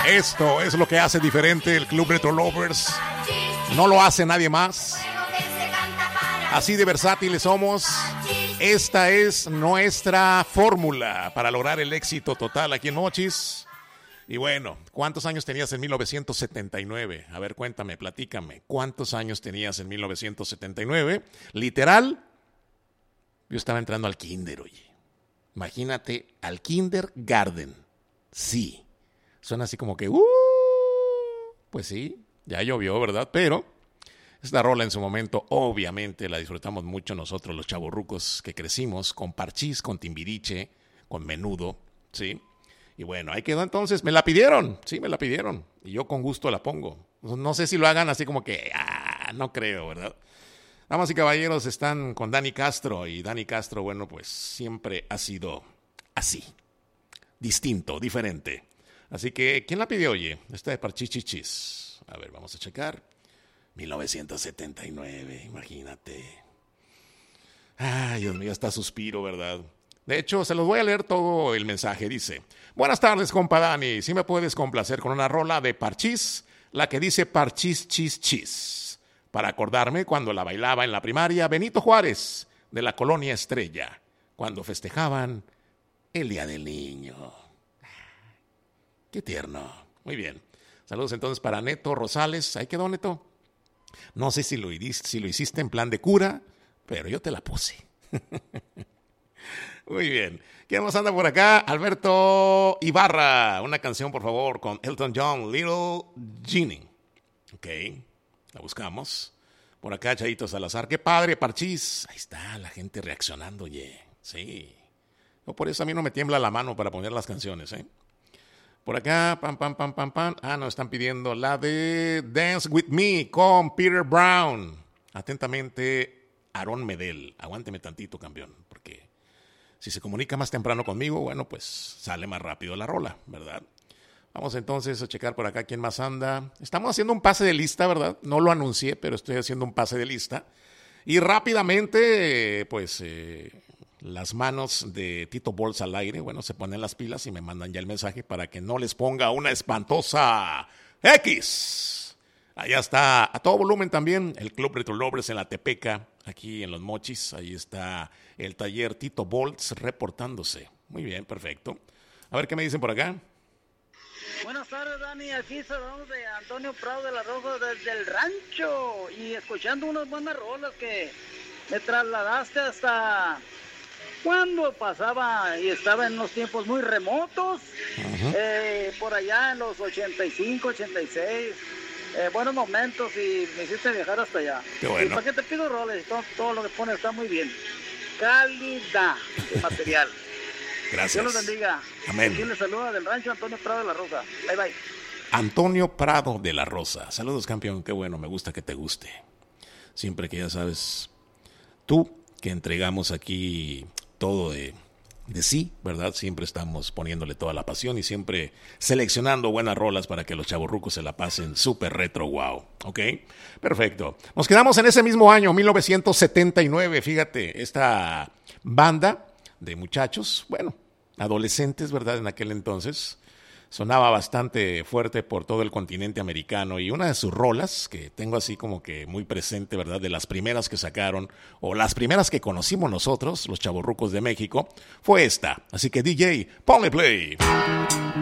Esto es lo que hace diferente el Club Retro Lovers. No lo hace nadie más. Así de versátiles somos. Esta es nuestra fórmula para lograr el éxito total aquí en Mochis. Y bueno, ¿cuántos años tenías en 1979? A ver, cuéntame, platícame. ¿Cuántos años tenías en 1979? Literal, yo estaba entrando al kinder, oye. Imagínate, al kindergarten. Sí. Suena así como que, pues sí, ya llovió, ¿verdad? Pero esta rola en su momento, obviamente, la disfrutamos mucho nosotros, los chavorrucos que crecimos con Parchís, con Timbiriche, con Menudo, ¿sí? Y bueno, ahí quedó entonces. Me la pidieron, sí, me la pidieron. Y yo con gusto la pongo. No sé si lo hagan así como que, no creo, ¿verdad? Damas y caballeros, están con Dani Castro. Y Dani Castro, bueno, pues siempre ha sido así. Distinto, diferente. Así que, ¿quién la pidió, oye? Esta de Parchichichis. A ver, vamos a checar. 1979, imagínate. Ay, Dios mío, hasta suspiro, ¿verdad? De hecho, se los voy a leer todo el mensaje. Dice: buenas tardes, compa Dani. Si me puedes complacer con una rola de Parchís, la que dice Parchís, chis, chis, para acordarme cuando la bailaba en la primaria Benito Juárez, de la Colonia Estrella, cuando festejaban el Día del Niño. Qué tierno. Muy bien. Saludos entonces para Neto Rosales. Ahí quedó, Neto. No sé si lo hiciste en plan de cura, pero yo te la puse. Muy bien. ¿Quién más anda por acá? Alberto Ibarra. Una canción, por favor, con Elton John, Little Genie. Ok, la buscamos. Por acá, Chayito Salazar. ¡Qué padre, Parchís! Ahí está la gente reaccionando, oye. Sí. No, por eso a mí no me tiembla la mano para poner las canciones, ¿eh? Por acá, pam. Nos están pidiendo la de Dance With Me con Peter Brown. Atentamente, Aarón Medel. Aguánteme tantito, campeón, porque si se comunica más temprano conmigo, bueno, pues sale más rápido la rola, ¿verdad? Vamos entonces a checar por acá quién más anda. Estamos haciendo un pase de lista, ¿verdad? No lo anuncié, pero estoy haciendo un pase de lista. Y rápidamente, pues, las manos de Tito Bols al aire, bueno, se ponen las pilas y me mandan ya el mensaje para que no les ponga una espantosa X. Allá está, a todo volumen también, el Club Retro Lovers en la Tepeca, aquí en Los Mochis. Ahí está el taller Tito Bols reportándose. Muy bien, perfecto. A ver qué me dicen por acá. Buenas tardes, Dani. Aquí saludamos de Antonio Prado de la Rosa desde el rancho y escuchando unas buenas rolas que me trasladaste hasta cuando pasaba y estaba en unos tiempos muy remotos, por allá en los 85, 86. Buenos momentos y me hiciste viajar hasta allá. Qué bueno. ¿Y para qué te pido roles? Todo lo que pones está muy bien. Calidad de material. Gracias. Dios los bendiga. Amén. Aquí les saluda del rancho Antonio Prado de la Rosa. Bye, bye. Antonio Prado de la Rosa. Saludos, campeón. Qué bueno, me gusta que te guste. Siempre que ya sabes, tú que entregamos aquí todo de sí, ¿verdad? Siempre estamos poniéndole toda la pasión y siempre seleccionando buenas rolas para que los chavorrucos se la pasen súper retro, wow. ¿Ok? Perfecto. Nos quedamos en ese mismo año, 1979. Fíjate, esta banda de muchachos, bueno, adolescentes, ¿verdad? En aquel entonces sonaba bastante fuerte por todo el continente americano y una de sus rolas que tengo así como que muy presente, ¿verdad? De las primeras que sacaron o las primeras que conocimos nosotros, los chavorrucos de México, fue esta. Así que DJ, ponle play.